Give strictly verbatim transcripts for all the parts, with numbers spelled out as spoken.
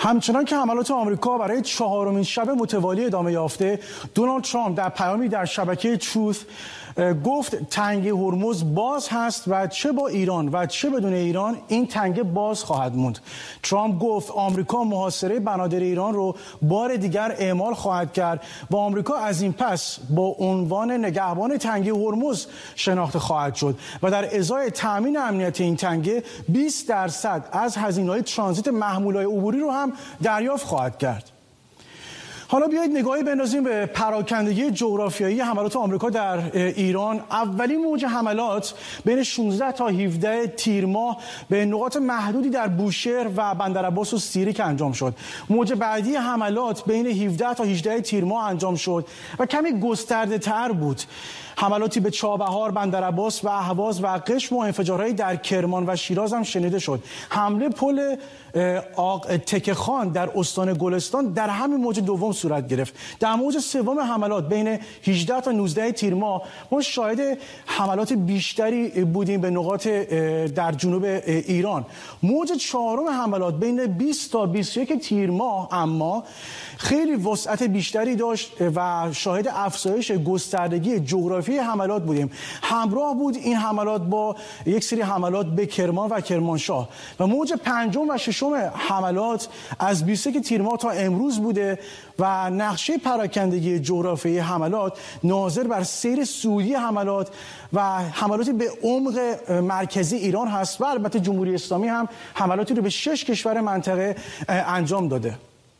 همچنان که حملات آمریکا برای چهارمین شب متوالی ادامه یافته، دونالد ترامپ در پیامی در شبکه تروث گفت تنگه هرمز باز هست و چه با ایران و چه بدون ایران این تنگه باز خواهد موند. ترامپ گفت آمریکا محاصره بنادر ایران رو بار دیگر اعمال خواهد کرد و آمریکا از این پس با عنوان نگهبان تنگه هرمز شناخته خواهد شد و در ازای تامین امنیت این تنگه بیست درصد از هزینه‌های ترانزیت محمولات عبوری رو هم دریافت خواهد کرد. حالا بیایید نگاهی بندازیم به پراکندگی جغرافیایی حملات آمریکا در ایران. اولین موج حملات بین شانزده تا هفده تیر ماه به نقاط محدودی در بوشهر و بندرعباس و سیریک انجام شد. موج بعدی حملات بین هفده تا هجده تیر ماه انجام شد و کمی گسترده تر بود. حملاتی به چابهار، بندرعباس و اهواز و قشم و انفجارهایی در کرمان و شیراز هم شنیده شد. حمله پل آق تکه خان در استان گلستان در همین موج دوم صورت گرفت. در موج سوم حملات بین هجده تا نوزده تیر ماه ما شاهد حملات بیشتری بودیم به نقاط در جنوب ایران. موج چهارم حملات بین بیست تا بیست و یک تیر ماه اما خیلی وسعت بیشتری داشت و شاهد افزایش گستردگی جغرافی حملات بودیم. همراه بود این حملات با یک سری حملات به کرمان و کرمانشاه. و موج پنجم و ششم حملات از بیست و یک تیر ماه تا امروز بوده و نقشه پراکندگی جغرافی حملات ناظر بر سیر سعودی حملات و حملاتی به عمق مرکزی ایران هست و البته جمهوری اسلامی هم حملاتی رو به شش کشور منطقه انجام داده.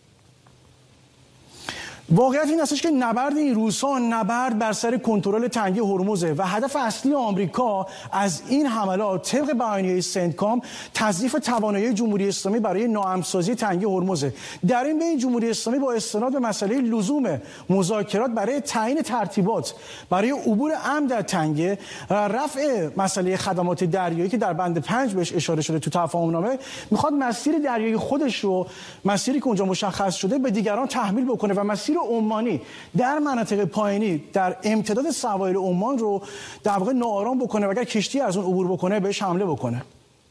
واقعیت این هستش که نبرد این روزها نبرد بر سر کنترل تنگه هرمزه و هدف اصلی آمریکا از این حملات طبق بیانیه سنتکام تضعیف توانایی جمهوری اسلامی برای ناامن‌سازی تنگه هرمزه. در این بین جمهوری اسلامی با استناد به مسئله لزوم مذاکرات برای تعیین ترتیبات برای عبور امن در تنگه، رفع مسئله خدمات دریایی که در بند پنج بهش اشاره شده تو تفاهم نامه، میخواد مسیر دریایی خودش رو، مسیری که اونجا مشخص شده، به دیگران تحمیل بکنه و مسیر عمانی در مناطق پایینی در امتداد سواحل عمان رو در واقع ناآرام بکنه و اگر کشتی از اون عبور بکنه بهش حمله بکنه.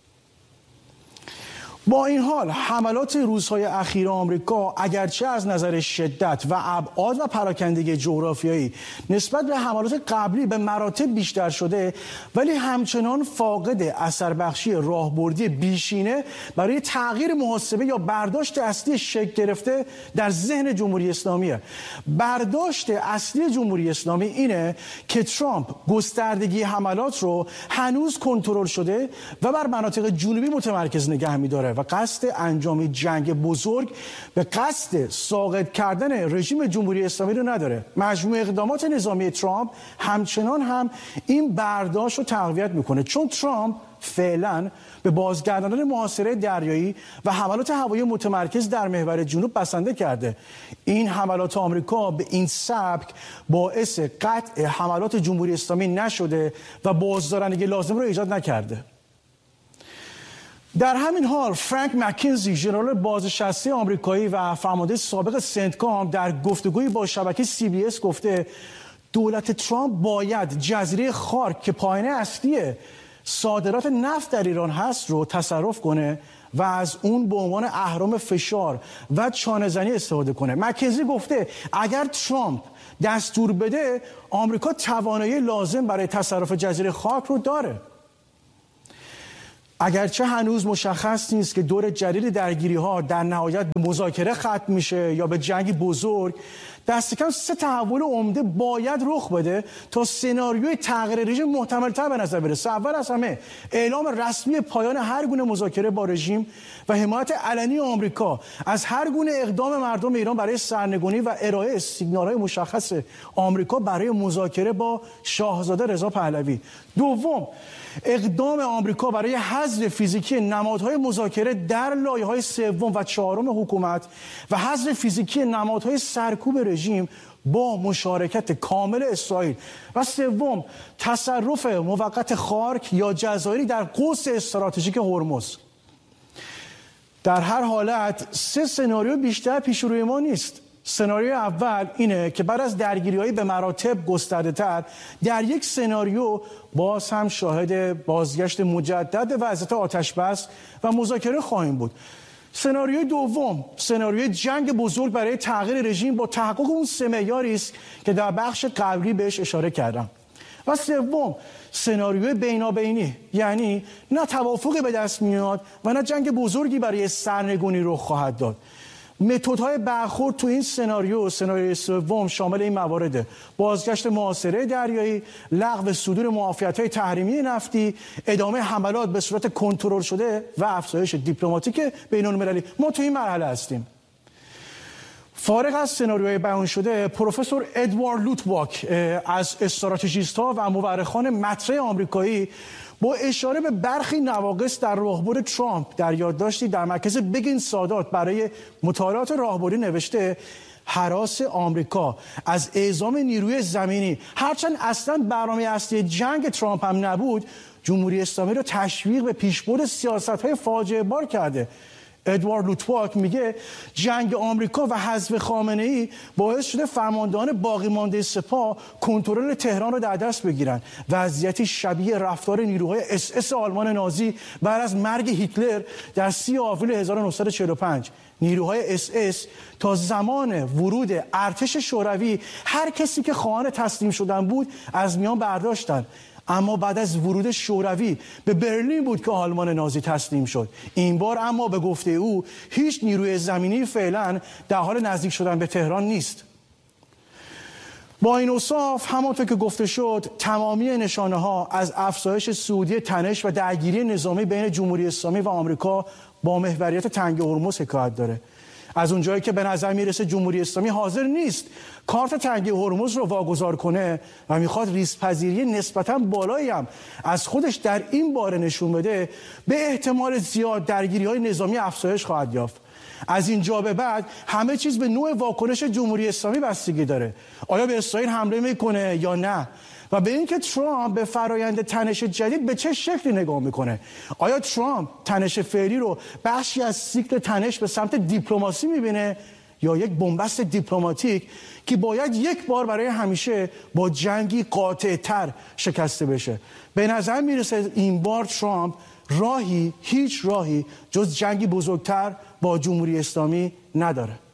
با این حال حملات روزهای اخیر آمریکا اگرچه از نظر شدت و ابعاد و پراکندگی جغرافیایی نسبت به حملات قبلی به مراتب بیشتر شده، ولی همچنان فاقد اثر بخشی راهبردی بیشینه برای تغییر محاسبه یا برداشت اصلی شکل گرفته در ذهن جمهوری اسلامیه. برداشت اصلی جمهوری اسلامی اینه که ترامپ گستردگی حملات رو هنوز کنترل شده و بر مناطق جنوبی متمرکز نگه می‌داره و قصد انجام جنگ بزرگ به قصد ساقط کردن رژیم جمهوری اسلامی رو نداره. مجموع اقدامات نظامی ترامپ همچنان هم این برداشت رو تقویت میکنه، چون ترامپ فعلا به بازگرداندن محاصره دریایی و حملات هوایی متمرکز در محور جنوب بسنده کرده. این حملات آمریکا به این سبک باعث قطع حملات جمهوری اسلامی نشده و بازدارندگی لازم رو ایجاد نکرده. در همین حال فرانک مکینزی، ژنرال بازنشسته آمریکایی و فرمانده سابق سنتکام، در گفتگویی با شبکه سی بی اس گفته دولت ترامپ باید جزیره خارک که پایانه اصلی صادرات نفت در ایران هست رو تصرف کنه و از اون به عنوان اهرم فشار و چانه‌زنی استفاده کنه. مکینزی گفته اگر ترامپ دستور بده آمریکا توانایی لازم برای تصرف جزیره خارک رو داره. اگرچه هنوز مشخص نیست که دور جدید درگیری‌ها در نهایت به مذاکره ختم میشه یا به جنگی بزرگ، دست کم سه تحول عمده باید رخ بده تا سناریوی تغییر رژیم محتمل‌تر به نظر برسه. اول از همه اعلام رسمی پایان هر گونه مذاکره با رژیم و حمایت علنی آمریکا از هر گونه اقدام مردم ایران برای سرنگونی و ارائه سیگنال‌های مشخص آمریکا برای مذاکره با شاهزاده رضا پهلوی. دوم، اقدام آمریکا برای حذف فیزیکی نمادهای مذاکره در لایه‌های سوم و چهارم حکومت و حذف فیزیکی نمادهای سرکوب رژیم با مشارکت کامل اسرائیل. و سوم، تصرف موقت خارک یا جزایری در قوس استراتژیک هرمز. در هر حالت سه سناریو بیشتر پیش روی ما نیست. سناریو اول اینه که بعد از درگیری‌های به مراتب گسترده‌تر در یک سناریو باز هم شاهد بازگشت مجدد وضعیت آتش بس و مذاکره خواهیم بود. سناریوی دوم، سناریوی جنگ بزرگ برای تغییر رژیم با تحقق اون سه معیاری است که در بخش قبلی بهش اشاره کردم. و سوم، سناریوی بینابینی، یعنی نه توافقی به دست میاد و نه جنگ بزرگی برای سرنگونی رخ خواهد داد. متدهای برخورد تو این سناریو، سناریوی سوم شامل این موارد: بازگشت محاصره دریایی، لغو صدور معافیت‌های تحریمی نفتی، ادامه حملات به صورت کنترل شده و افزایش دیپلماتیک بین‌المللی. ما تو این مرحله هستیم. فارغ از سناریوهای بیان شده، پروفسور ادوارد لوتواک از استراتژیست‌ها و مورخان مطرح آمریکایی با اشاره به برخی نواقص در راهبر ترامپ در یادداشتی در مرکز بگین سادات برای مطالعات راهبری نوشته: هراس آمریکا از اعزام نیروی زمینی، هرچند اصلا برنامه اصلی جنگ ترامپ هم نبود، جمهوری اسلامی رو تشویق به پیشبرد سیاست‌های فاجعه بار کرده. ادوارد لوتواک میگه جنگ آمریکا و حذف خامنه‌ای باعث شده فرماندهان باقی مانده سپاه کنترل تهران رو در دست بگیرن. وضعیتی شبیه رفتار نیروهای اس اس آلمان نازی بعد از مرگ هیتلر در سی آوریل هزار و نهصد و چهل و پنج. نیروهای اس اس تا زمان ورود ارتش شوروی هر کسی که خواهان تسلیم شدن بود از میان برداشتن، اما بعد از ورود شوروی به برلین بود که آلمان نازی تسلیم شد. این بار اما به گفته او هیچ نیروی زمینی فعلا در حال نزدیک شدن به تهران نیست. با این اوصاف همانطور که گفته شد، تمامی نشانه ها از افزایش سعودی تنش و درگیری نظامی بین جمهوری اسلامی و آمریکا با محوریت تنگ هرمز حکایت داره. از اونجایی که به نظر میرسه جمهوری اسلامی حاضر نیست کارت تنگی هرمز رو واگذار کنه و میخواد ریسک‌پذیری نسبتاً بالایی هم از خودش در این باره نشون بده، به احتمال زیاد درگیری‌های نظامی افزایش خواهد یافت. از اینجا به بعد همه چیز به نوع واکنش جمهوری اسلامی بستگی داره. آیا به اسرائیل حمله میکنه یا نه؟ و به اینکه ترامپ به فرایند تنش جدید به چه شکلی نگاه میکنه. آیا ترامپ تنش فعلی رو بخشی از سیکل تنش به سمت دیپلماسی میبینه یا یک بنبست دیپلماتیک که باید یک بار برای همیشه با جنگی قاطع‌تر شکسته بشه؟ به نظر میرسه این بار ترامپ راهی، هیچ راهی جز جنگی بزرگتر با جمهوری اسلامی نداره.